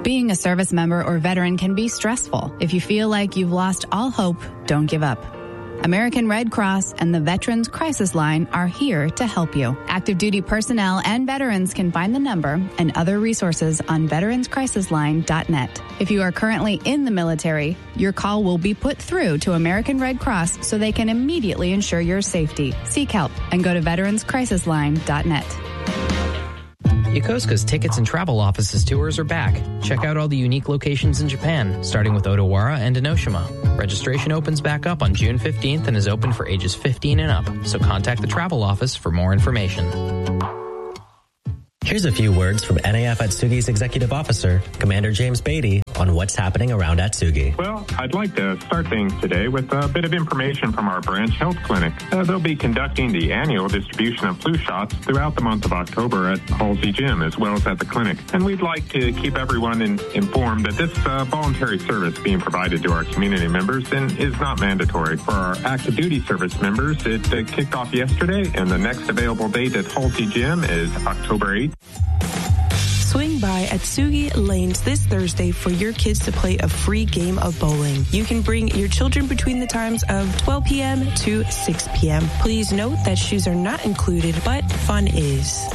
Being a service member or veteran can be stressful. If you feel like you've lost all hope, don't give up. American Red Cross and the Veterans Crisis Line are here to help you. Active duty personnel and veterans can find the number and other resources on veteranscrisisline.net. If you are currently in the military, your call will be put through to American Red Cross so they can immediately ensure your safety. Seek help and go to veteranscrisisline.net. Yokosuka's Tickets and Travel Offices tours are back. Check out all the unique locations in Japan, starting with Odawara and Enoshima. Registration opens back up on June 15th and is open for ages 15 and up, so contact the travel office for more information. Here's a few words from NAF Atsugi's Executive Officer, Commander James Beatty, on what's happening around Atsugi. Well, I'd like to start things today with a bit of information from our branch health clinic. They'll be conducting the annual distribution of flu shots throughout the month of October at Halsey Gym as well as at the clinic. And we'd like to keep everyone informed that this voluntary service being provided to our community members is not mandatory. For our active duty service members, it kicked off yesterday, and the next available date at Halsey Gym is October 8th. Swing by Atsugi Lanes this Thursday for your kids to play a free game of bowling. You can bring your children between the times of 12 p.m. to 6 p.m. Please note that shoes are not included, but fun is.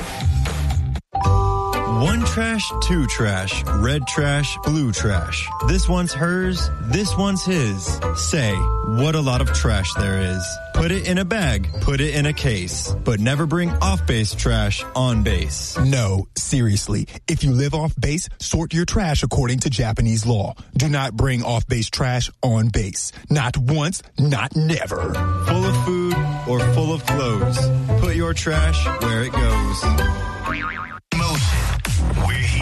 One trash, two trash, red trash, blue trash. This one's hers, this one's his. Say, what a lot of trash there is. Put it in a bag, put it in a case, but never bring off-base trash on base. No, seriously. If you live off base, sort your trash according to Japanese law. Do not bring off-base trash on base. Not once, not never. Full of food or full of clothes. Put your trash where it goes. We're here